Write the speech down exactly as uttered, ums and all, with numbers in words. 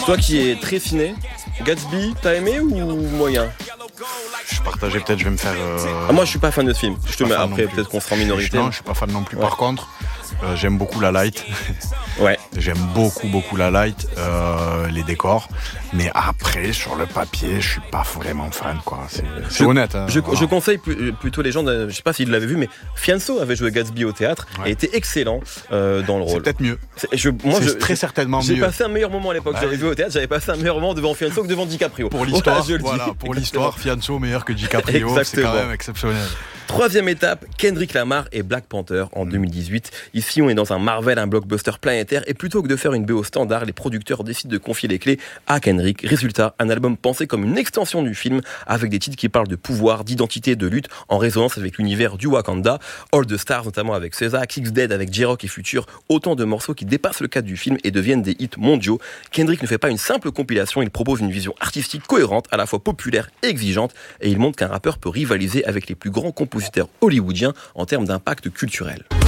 Toi qui es très ciné, Gatsby, t'as aimé ou moyen? Je suis partagé, peut-être je vais me faire... Euh... Ah, moi je suis pas fan de ce film, je te mets après non peut-être qu'on sera en minorité. Non, je suis pas fan non plus. Ouais. Par contre, euh, j'aime beaucoup la light. Ouais. J'aime beaucoup beaucoup la light, euh, les décors. Mais après, sur le papier, je suis pas vraiment fan, quoi. C'est, c'est je, honnête. Hein, je, voilà. je conseille plutôt les gens, de, je sais pas s'ils l'avaient vu, mais Fianso avait joué Gatsby au théâtre ouais. et était excellent euh, dans le rôle. C'est peut-être mieux. C'est, je, moi, c'est je, très certainement j'ai mieux. J'ai passé un meilleur moment à l'époque. Bah, j'avais vu au théâtre, j'avais passé un meilleur moment devant Fianso que devant DiCaprio. Pour l'histoire, voilà, voilà, pour l'histoire, Fianso meilleur que DiCaprio, Exactement. C'est quand même exceptionnel. Troisième étape, Kendrick Lamar et Black Panther en deux mille dix-huit. Ici, on est dans un Marvel, un blockbuster planétaire, et plutôt que de faire une B O standard, les producteurs décident de confier les clés à Kendrick. Résultat, un album pensé comme une extension du film, avec des titres qui parlent de pouvoir, d'identité, de lutte, en résonance avec l'univers du Wakanda. All the Stars, notamment avec S Z A, Kicks Dead avec J-Rock et Future, autant de morceaux qui dépassent le cadre du film et deviennent des hits mondiaux. Kendrick ne fait pas une simple compilation, il propose une vision artistique cohérente, à la fois populaire et exigeante, et il montre qu'un rappeur peut rivaliser avec les plus grands compositeurs hollywoodiens en termes d'impact culturel.